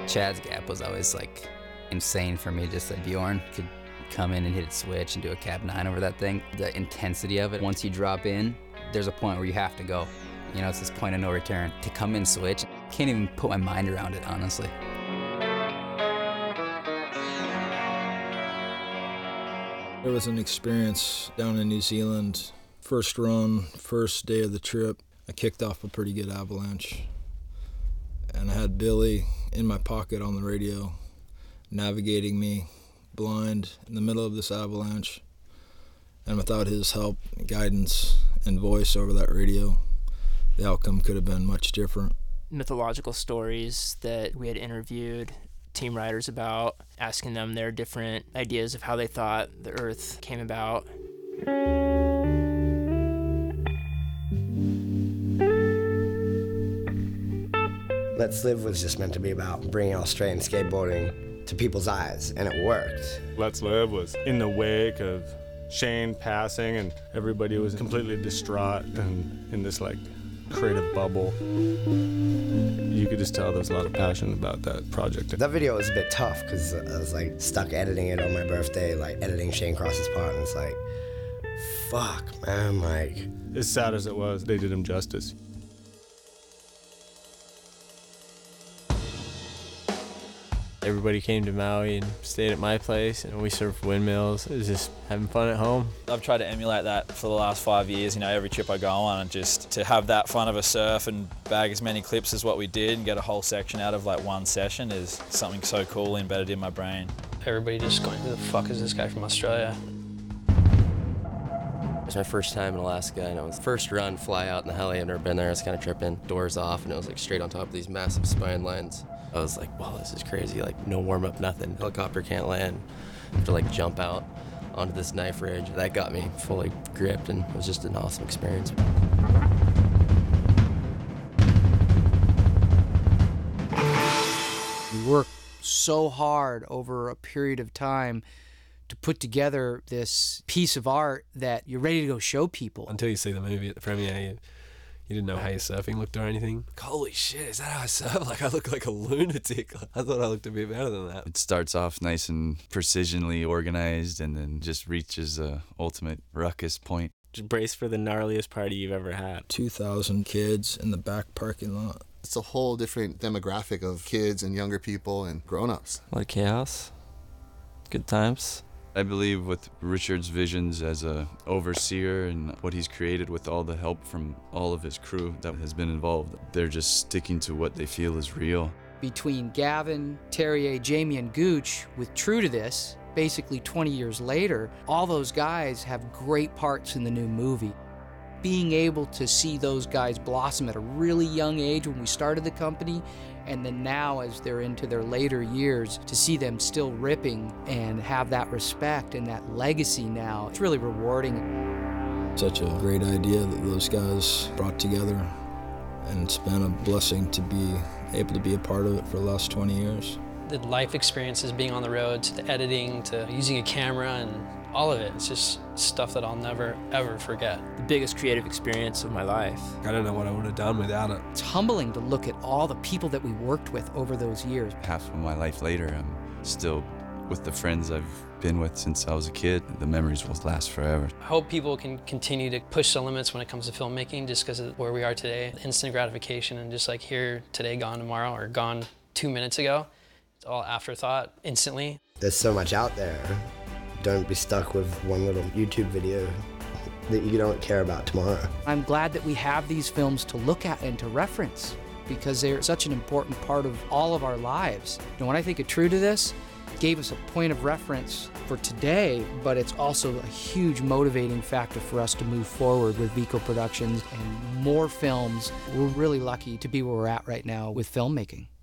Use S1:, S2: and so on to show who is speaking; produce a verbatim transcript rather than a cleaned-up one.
S1: Chad's Gap was always like insane for me, just that Bjorn could come in and hit a switch and do a cab nine over that thing. The intensity of it, once you drop in, there's a point where you have to go. You know, it's this point of no return. To come in switch, can't even put my mind around it, honestly.
S2: There was an experience down in New Zealand. First run, first day of the trip, I kicked off a pretty good avalanche. And I had Billy in my pocket on the radio, navigating me blind in the middle of this avalanche. And without his help, guidance, and voice over that radio, the outcome could have been much different.
S3: Mythological stories that we had interviewed team riders about, asking them their different ideas of how they thought the Earth came about.
S4: Let's Live was just meant to be about bringing Australian skateboarding to people's eyes, and it worked.
S5: Let's Live was in the wake of Shane passing, and everybody was completely distraught and in this like creative bubble. You could just tell there was a lot of passion about that project.
S4: That video was a bit tough because I was like stuck editing it on my birthday, like editing Shane Cross's part, and it's like, fuck, man, like.
S5: As sad as it was, they did him justice.
S6: Everybody came to Maui and stayed at my place, and we surfed windmills. It was just having fun at home.
S7: I've tried to emulate that for the last five years, you know, every trip I go on, and just to have that fun of a surf and bag as many clips as what we did and get a whole section out of like one session is something so cool embedded in my brain.
S3: Everybody just going, who the fuck is this guy from Australia?
S8: It was my first time in Alaska, and it was first run, fly out in the heli. I'd never been there. I was kind of tripping, doors off, and it was like straight on top of these massive spine lines. I was like, wow, this is crazy, like no warm up, nothing. Helicopter can't land. I have to like jump out onto this knife ridge. That got me fully gripped, and it was just an awesome experience.
S9: We worked so hard over a period of time to put together this piece of art that you're ready to go show people.
S6: Until you see the movie at the premiere, you, you didn't know how your surfing looked or anything. Holy shit, is that how I surf? Like, I look like a lunatic. I thought I looked a bit better than that.
S10: It starts off nice and precisionally organized, and then just reaches a ultimate ruckus point.
S6: Just brace for the gnarliest party you've ever had.
S2: two thousand kids in the back parking lot.
S11: It's a whole different demographic of kids and younger people and grown-ups.
S8: A lot of chaos, good times.
S10: I believe with Richard's visions as a overseer and what he's created with all the help from all of his crew that has been involved, they're just sticking to what they feel is real.
S9: Between Gavin, Terrier, Jamie, and Gooch, with True to This, basically twenty years later, all those guys have great parts in the new movie. Being able to see those guys blossom at a really young age when we started the company, and then now as they're into their later years, to see them still ripping and have that respect and that legacy now, it's really rewarding.
S2: Such a great idea that those guys brought together, and it's been a blessing to be able to be a part of it for the last twenty years.
S3: The life experiences, being on the road, to the editing, to using a camera, and all of it. It's just stuff that I'll never, ever forget.
S6: The biggest creative experience of my life. I don't know what I would have done without it.
S9: It's humbling to look at all the people that we worked with over those years.
S10: Half of my life later, I'm still with the friends I've been with since I was a kid. The memories will last forever.
S3: I hope people can continue to push the limits when it comes to filmmaking, just because of where we are today. Instant gratification, and just like here today, gone tomorrow, or gone two minutes ago. It's all afterthought, instantly.
S4: There's so much out there. Don't be stuck with one little YouTube video that you don't care about tomorrow.
S9: I'm glad that we have these films to look at and to reference, because they're such an important part of all of our lives. And when I think of True to This, it gave us a point of reference for today, but it's also a huge motivating factor for us to move forward with Vico Productions and more films. We're really lucky to be where we're at right now with filmmaking.